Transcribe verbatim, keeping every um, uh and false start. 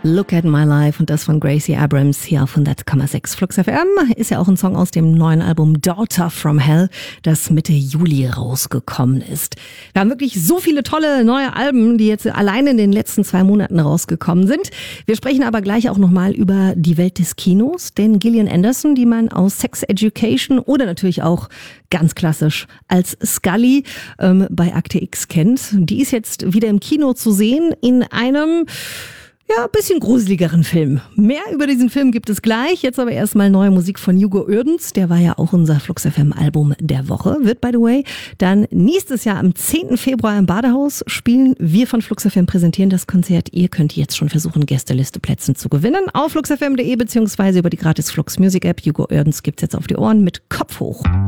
Look at My Life und das von Gracie Abrams hier auf hundert Komma sechs Flux F M. Ist ja auch ein Song aus dem neuen Album Daughter from Hell, das Mitte Juli rausgekommen ist. Wir haben wirklich so viele tolle neue Alben, die jetzt alleine in den letzten zwei Monaten rausgekommen sind. Wir sprechen aber gleich auch nochmal über die Welt des Kinos, denn Gillian Anderson, die man aus Sex Education oder natürlich auch ganz klassisch als Scully ähm, bei Akte X kennt, die ist jetzt wieder im Kino zu sehen in einem ja, bisschen gruseligeren Film. Mehr über diesen Film gibt es gleich. Jetzt aber erstmal neue Musik von Hugo Oerdens. Der war ja auch unser Flux F M Album der Woche. Wird, by the way, dann nächstes Jahr am zehnten Februar im Badehaus spielen. Wir von Flux F M präsentieren das Konzert. Ihr könnt jetzt schon versuchen, Gästeliste-Plätzen zu gewinnen. Auf flux f m punkt de beziehungsweise über die gratis Flux Music App. Hugo Oerdens gibt's jetzt auf die Ohren mit Kopf hoch.